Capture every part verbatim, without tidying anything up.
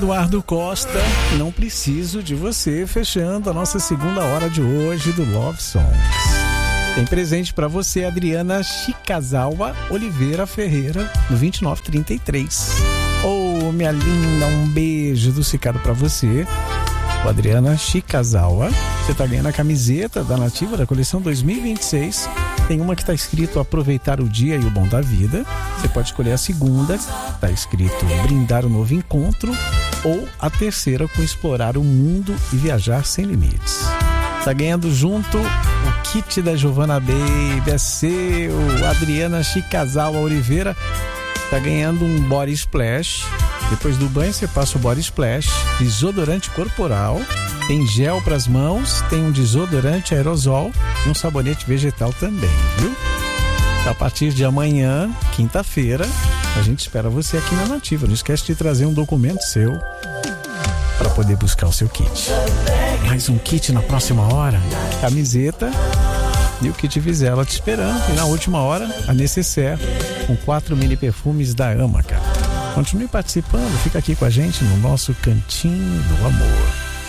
Eduardo Costa, Não Preciso de Você, fechando a nossa segunda hora de hoje do Love Songs. Tem presente pra você, Adriana Chikazawa Oliveira Ferreira, no vinte e nove trinta e três. Ô, oh, minha linda, um beijo do Cicado pra você. O Adriana Chikazawa, você tá ganhando a camiseta da Nativa da coleção dois mil e vinte e seis. Tem uma que tá escrito Aproveitar o Dia e o Bom da Vida. Você pode escolher a segunda, tá escrito Brindar o Novo Encontro, ou a terceira com Explorar o Mundo e Viajar Sem Limites. Tá ganhando junto o kit da Giovanna Baby, é seu. Adriana Chikazawa Oliveira tá ganhando um Body Splash. Depois do banho você passa o Body Splash, desodorante corporal, tem gel para as mãos, tem um desodorante aerosol e um sabonete vegetal também, viu? A partir de amanhã, quinta-feira, a gente espera você aqui na Nativa. Não esquece de trazer um documento seu para poder buscar o seu kit. Mais um kit na próxima hora, camiseta e o kit Vizela te esperando. E na última hora, a Necessaire com quatro mini perfumes da Ama, cara. Continue participando, fica aqui com a gente no nosso Cantinho do Amor.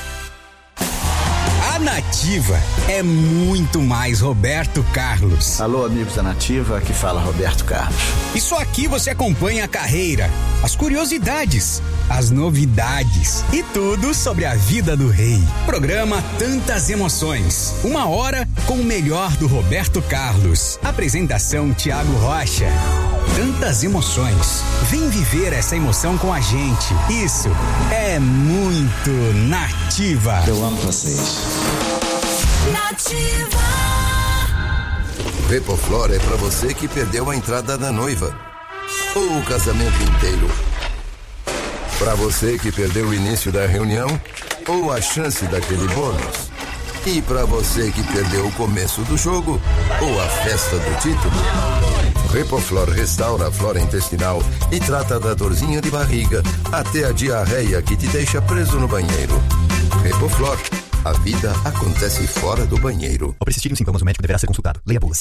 A Nativa é muito mais Roberto Carlos. Alô, amigos da Nativa, aqui fala Roberto Carlos. Isso aqui você acompanha a carreira, as curiosidades, as novidades e tudo sobre a vida do rei. Programa Tantas Emoções. Uma hora com o melhor do Roberto Carlos. Apresentação Thiago Rocha. Tantas emoções. Vem viver essa emoção com a gente. Isso é muito Nativa. Eu amo vocês. Nativa. Repoflor é pra você que perdeu a entrada da noiva ou o casamento inteiro. Pra você que perdeu o início da reunião ou a chance daquele bônus. E pra você que perdeu o começo do jogo ou a festa do título. Repoflor restaura a flora intestinal e trata da dorzinha de barriga até a diarreia que te deixa preso no banheiro. Repoflor, a vida acontece fora do banheiro. Ao persistirem os sintomas, o médico deverá ser consultado. Leia a bula.